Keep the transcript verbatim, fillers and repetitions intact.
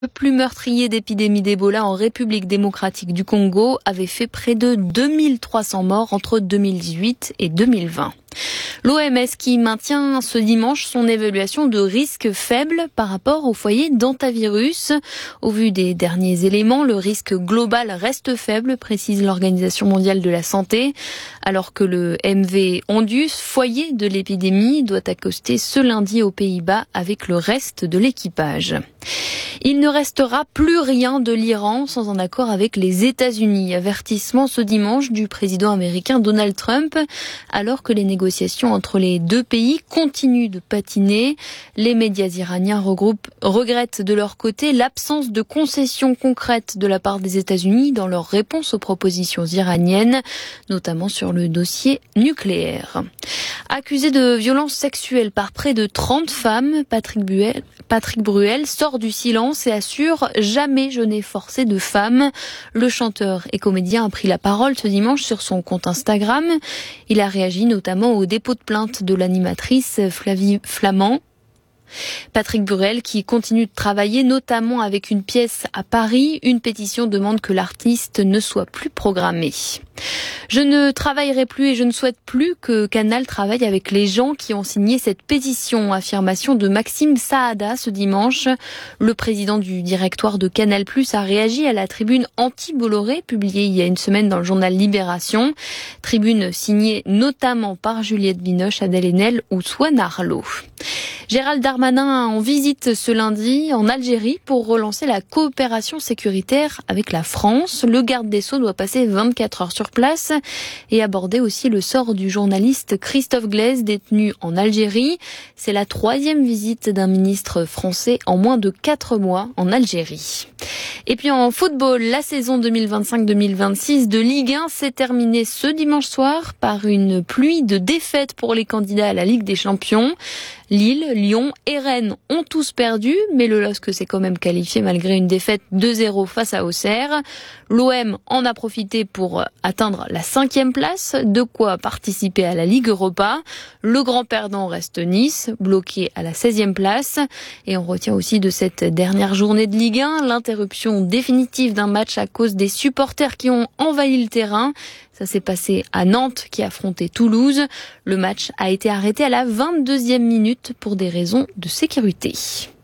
Le plus meurtrier d'épidémie d'Ebola en République démocratique du Congo avait fait près de deux mille trois cents morts entre deux mille dix-huit et deux mille vingt. L'O M S qui maintient ce dimanche son évaluation de risque faible par rapport au foyer d'hantavirus. Au vu des derniers éléments, le risque global reste faible, précise l'Organisation mondiale de la santé, alors que le M V Ondus, foyer de l'épidémie, doit accoster ce lundi aux Pays-Bas avec le reste de l'équipage. Il ne restera plus rien de l'Iran sans un accord avec les États-Unis. Avertissement ce dimanche du président américain Donald Trump, alors que les négociations entre les deux pays continuent de patiner. Les médias iraniens regroupent, regrettent de leur côté l'absence de concessions concrètes de la part des États-Unis dans leur réponse aux propositions iraniennes, notamment sur le dossier nucléaire. Accusé de violences sexuelles par près de trente femmes, Patrick Bruel, Patrick Bruel sort du silence et assure « Jamais je n'ai forcé de femme ». Le chanteur et comédien a pris la parole ce dimanche sur son compte Instagram. Il a réagi notamment au dépôt de plainte de l'animatrice Flavie Flament. Patrick Bruel qui continue de travailler notamment avec une pièce à Paris. Une pétition demande que l'artiste ne soit plus programmé. Je ne travaillerai plus et je ne souhaite plus que Canal travaille avec les gens qui ont signé cette pétition. Affirmation de Maxime Saada ce dimanche. Le président du directoire de Canal plus, a réagi à la tribune anti-Bolloré publiée il y a une semaine dans le journal Libération. Tribune signée notamment par Juliette Binoche, Adèle Haenel ou Swan Arlo. Gérald Darmanin en visite ce lundi en Algérie pour relancer la coopération sécuritaire avec la France. Le garde des Sceaux doit passer vingt-quatre heures sur place et aborder aussi le sort du journaliste Christophe Glaise détenu en Algérie. C'est la troisième visite d'un ministre français en moins de quatre mois en Algérie. Et puis en football, la saison deux mille vingt-cinq deux mille vingt-six de Ligue un s'est terminée ce dimanche soir par une pluie de défaites pour les candidats à la Ligue des Champions. Lille, Lyon et Rennes ont tous perdu, mais le L O S C s'est quand même qualifié malgré une défaite deux zéro face à Auxerre. L'O M en a profité pour atteindre la cinquième place, de quoi participer à la Ligue Europa. Le grand perdant reste Nice, bloqué à la seizième place. Et on retient aussi de cette dernière journée de Ligue un l'interruption définitive d'un match à cause des supporters qui ont envahi le terrain. Ça s'est passé à Nantes qui affrontait Toulouse. Le match a été arrêté à la vingt-deuxième minute pour des raisons de sécurité.